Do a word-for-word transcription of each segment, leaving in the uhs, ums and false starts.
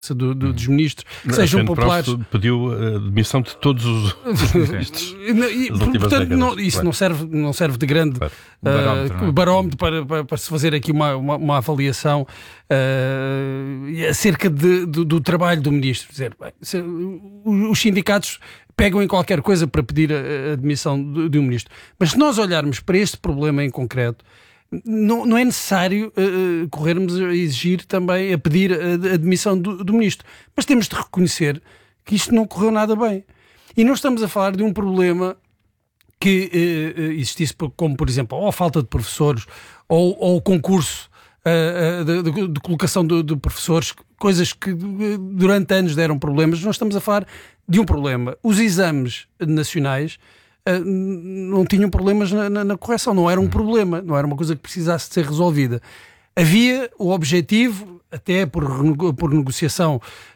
Do, do, dos ministros, que sejam populares. Pediu a demissão de todos os, os ministros. E, portanto, não, isso claro. não, serve, não serve de grande claro. uh, barómetro, é? barómetro para, para, para se fazer aqui uma, uma, uma avaliação uh, acerca de, do, do trabalho do ministro. Dizer, bem, se, os sindicatos pegam em qualquer coisa para pedir a, a demissão de, de um ministro. Mas se nós olharmos para este problema em concreto, Não, não é necessário uh, corrermos a exigir também, a pedir a, a demissão do, do ministro. Mas temos de reconhecer que isto não correu nada bem. E não estamos a falar de um problema que uh, existisse, como por exemplo, ou a falta de professores, ou, ou o concurso uh, de, de, de colocação de, de professores, coisas que durante anos deram problemas. Nós estamos a falar de um problema. Os exames nacionais Uh, não tinham problemas na, na, na correção, não era um problema, não era uma coisa que precisasse de ser resolvida. Havia o objetivo, até por, por negociação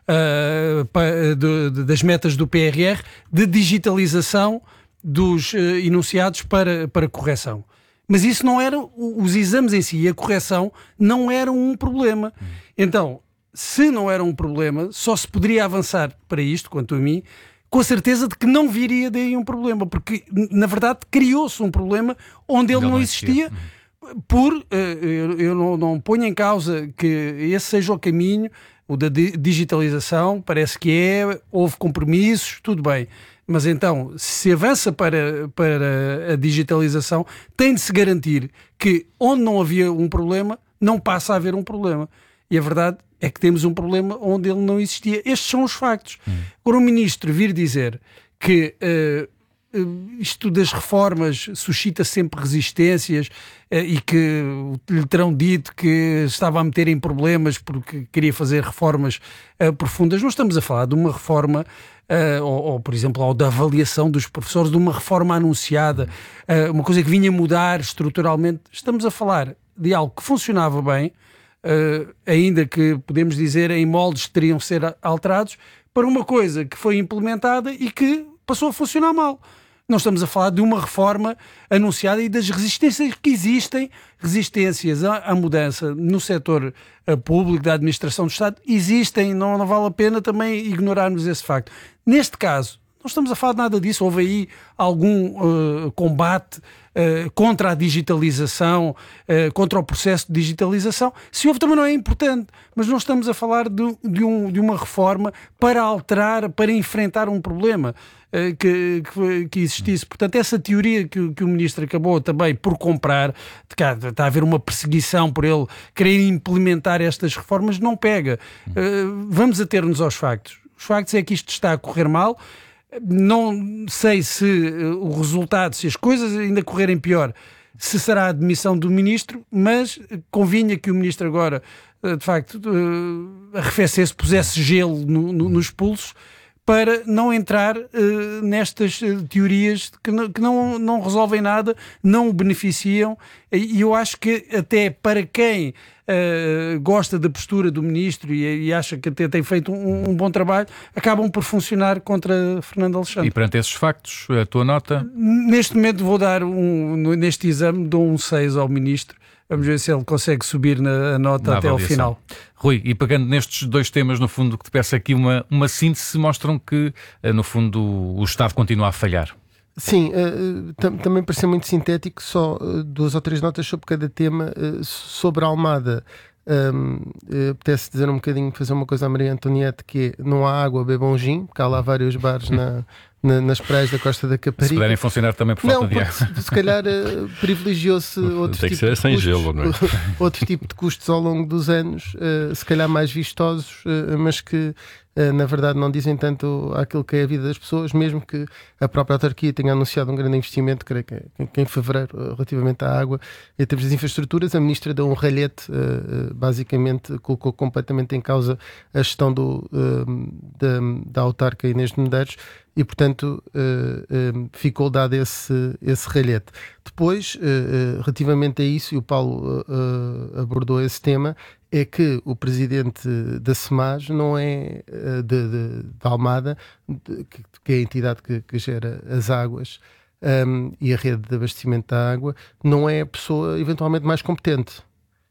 uh, pa, de, de, das metas do P R R, de digitalização dos uh, enunciados para, para correção. Mas isso não era, os exames em si e a correção não eram um problema. Então, se não era um problema, só se poderia avançar para isto, quanto a mim, com a certeza de que não viria daí um problema, porque na verdade criou-se um problema onde ele não, não existia, por, uh, eu, eu não, não ponho em causa que esse seja o caminho, o da digitalização, parece que é, houve compromissos, tudo bem, mas então, se avança para, para a digitalização, tem de se garantir que onde não havia um problema, não passa a haver um problema. E a verdade é que temos um problema onde ele não existia. Estes são os factos. Hum. Agora, o ministro vir dizer que uh, uh, isto das reformas suscita sempre resistências uh, e que lhe terão dito que estava a meter em problemas porque queria fazer reformas uh, profundas. Não estamos a falar de uma reforma, uh, ou, ou, por exemplo, ou da avaliação dos professores, de uma reforma anunciada, uh, uma coisa que vinha mudar estruturalmente. Estamos a falar de algo que funcionava bem, Uh, ainda que podemos dizer em moldes que teriam de ser alterados, para uma coisa que foi implementada e que passou a funcionar mal. Não estamos a falar de uma reforma anunciada e das resistências que existem, resistências à, à mudança no setor uh, público, da administração do Estado, existem, não, não vale a pena também ignorarmos esse facto. Neste caso, não estamos a falar de nada disso. Houve aí algum uh, combate uh, contra a digitalização, uh, contra o processo de digitalização. Se houve, também não é importante. Mas não estamos a falar de, de, um, de uma reforma para alterar, para enfrentar um problema uh, que, que, que existisse. Portanto, essa teoria que, que o Ministro acabou também por comprar, de que está a haver uma perseguição por ele querer implementar estas reformas, não pega. Uh, vamos ater-nos aos factos. Os factos é que isto está a correr mal. Não sei se o resultado, se as coisas ainda correrem pior, se será a demissão do ministro, mas convinha que o ministro agora, de facto, arrefecesse, pusesse gelo no, no, nos pulsos, para não entrar uh, nestas uh, teorias que, não, que não, não resolvem nada, não o beneficiam, e eu acho que até para quem uh, gosta da postura do ministro e, e acha que até tem feito um, um bom trabalho, acabam por funcionar contra Fernando Alexandre. E perante esses factos, a tua nota? Neste momento vou dar, um, neste exame, dou um seis ao ministro. Vamos ver se ele consegue subir na a nota na até ao final. Rui, e pegando nestes dois temas, no fundo, que te peço aqui uma, uma síntese, mostram que, no fundo, o Estado continua a falhar. Sim, uh, tam- também para ser muito sintético, só uh, duas ou três notas sobre cada tema. Uh, sobre a Almada, um, uh, apetece dizer um bocadinho, fazer uma coisa à Maria Antoniette, que é: não há água, bebam um gin, porque há lá vários bares na... Na, nas praias da Costa da Caparica. Se puderem funcionar também por falta não, de água. Se, se calhar uh, privilegiou-se outro Tem tipo que ser de sem custos, gelo, não é? outro tipo de custos ao longo dos anos, uh, se calhar mais vistosos, uh, mas que uh, na verdade não dizem tanto àquilo que é a vida das pessoas, mesmo que a própria autarquia tenha anunciado um grande investimento, creio que, que em fevereiro, uh, relativamente à água. Em termos de infraestruturas, a ministra deu um ralhete, uh, uh, basicamente colocou completamente em causa a gestão do, uh, da, da autarca Inês de Medeiros, e portanto uh, uh, ficou dado esse, esse ralhete. Depois, uh, uh, relativamente a isso, e o Paulo uh, uh, abordou esse tema, é que o presidente da SEMAS não é uh, de, de, de Almada, de, que, que é a entidade que, que gera as águas um, e a rede de abastecimento da água, não é a pessoa eventualmente mais competente.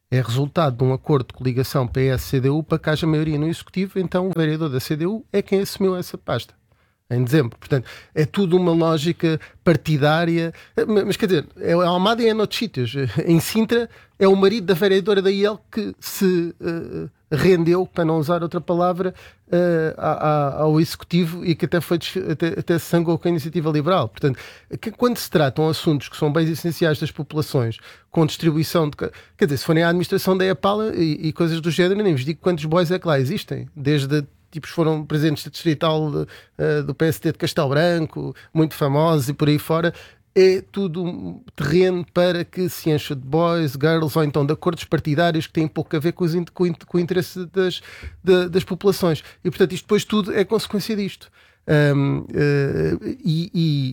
é resultado de um acordo de coligação P S C D U para que haja maioria no Executivo, então o vereador da C D U é quem assumiu essa pasta, em dezembro. Portanto, é tudo uma lógica partidária, mas quer dizer, é a Almada e é noutros sítios. Em Sintra é o marido da vereadora da I E L que se uh, rendeu, para não usar outra palavra, uh, a, a, ao Executivo e que até, foi, até, até se sangou com a Iniciativa Liberal. Portanto, que, quando se tratam assuntos que são bens essenciais das populações, com distribuição de... Quer dizer, se forem à administração da EPAL e, e coisas do género, nem vos digo quantos boys é que lá existem, desde... tipos foram presidentes da distrital uh, do P S D de Castelo Branco, muito famosos e por aí fora. É tudo um terreno para que se encha de boys, girls ou então de acordos partidários que têm pouco a ver com, os, com, com o interesse das, de, das populações. E, portanto, isto depois tudo é consequência disto. Um, uh, e,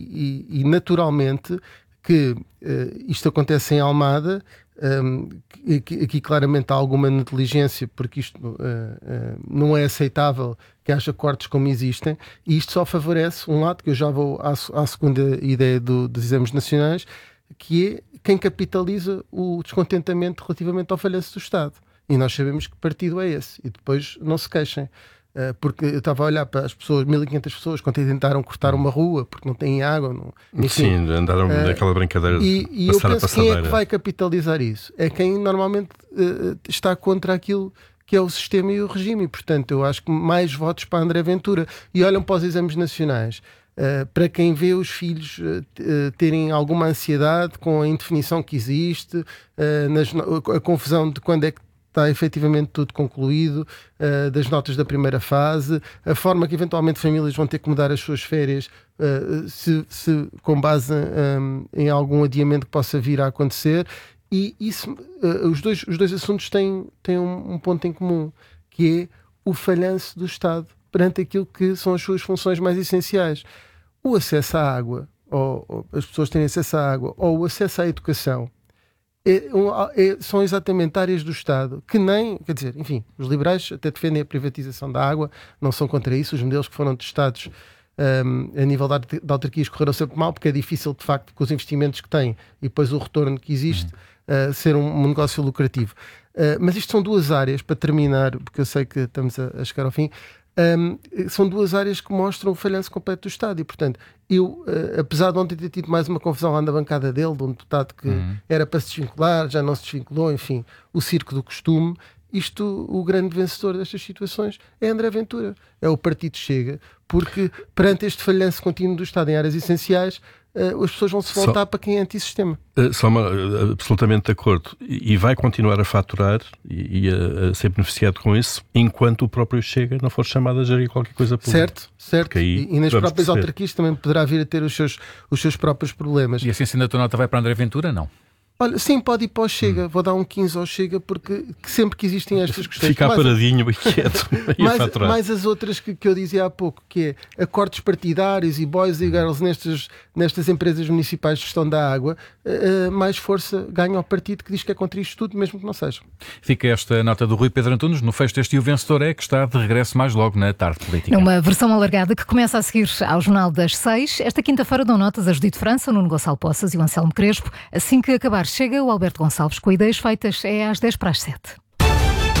e, e, naturalmente, que uh, isto acontece em Almada. Um, aqui, aqui claramente há alguma negligência, porque isto uh, uh, não é aceitável que haja cortes como existem, e isto só favorece um lado, que eu já vou à, à segunda ideia do, dos exames nacionais, que é quem capitaliza o descontentamento relativamente ao falhanço do Estado. E nós sabemos que partido é esse, e depois não se queixem. Uh, porque eu estava a olhar para as pessoas, mil e quinhentas pessoas, quando tentaram cortar uma rua porque não têm água. Não... Enfim, sim, andaram uh, naquela brincadeira e, de e passar eu a penso passadeira. Quem é que vai capitalizar isso? É quem normalmente uh, está contra aquilo que é o sistema e o regime. E, portanto, eu acho que mais votos para André Ventura. E olham para os exames nacionais. Uh, para quem vê os filhos uh, uh, terem alguma ansiedade com a indefinição que existe, uh, nas, a confusão de quando é que está efetivamente tudo concluído, uh, das notas da primeira fase, a forma que eventualmente famílias vão ter que mudar as suas férias uh, se, se com base um, em algum adiamento que possa vir a acontecer. E isso, uh, os, dois, os dois assuntos têm, têm um, um ponto em comum, que é o falhanço do Estado perante aquilo que são as suas funções mais essenciais. O acesso à água, ou, ou as pessoas terem acesso à água, ou o acesso à educação, É, é, são exatamente áreas do Estado que nem, quer dizer, enfim, os liberais até defendem a privatização da água, não são contra isso. Os modelos que foram testados um, a nível de, de autarquias correram sempre mal, porque é difícil, de facto, com os investimentos que têm e depois o retorno que existe, uhum. uh, ser um, um negócio lucrativo. Uh, mas isto são duas áreas, para terminar, porque eu sei que estamos a, a chegar ao fim. Um, são duas áreas que mostram o falhanço completo do Estado e, portanto, eu, uh, apesar de ontem ter tido mais uma confusão lá na bancada dele, de um deputado que uhum. era para se desvincular, já não se desvinculou, enfim, o circo do costume, isto, o grande vencedor destas situações é André Ventura, é o Partido Chega, porque perante este falhanço contínuo do Estado em áreas essenciais, Uh, as pessoas vão se voltar só, para quem é antissistema. Uh, só uma, uh, absolutamente de acordo. E, e vai continuar a faturar e, e a, a ser beneficiado com isso enquanto o próprio Chega não for chamado a gerir qualquer coisa pública. Certo, certo. Aí, e, e nas próprias perceber. autarquias também poderá vir a ter os seus, os seus próprios problemas. E assim, sendo a tua nota vai para André Ventura, não? Olha, sim, pode ir para o Chega. Hum. Vou dar um quinze ao Chega, porque sempre que existem estas questões... Ficar mais, paradinho e quieto e mais, a faturar. Mais as outras que, que eu dizia há pouco, que é acordos partidários e boys e girls nestas, nestas empresas municipais de gestão da água, uh, mais força ganha ao partido que diz que é contra isto tudo, mesmo que não seja. Fica esta nota do Rui Pedro Antunes. No fecho deste E o Vencedor é, que está de regresso mais logo na Tarde Política. Numa versão alargada que começa a seguir ao Jornal das Seis. Esta quinta-feira dão notas a Judite França, o Nuno Gonçalo Poças e o Anselmo Crespo. Assim que acabar, chega o Alberto Gonçalves com ideias feitas. É às dez para as sete.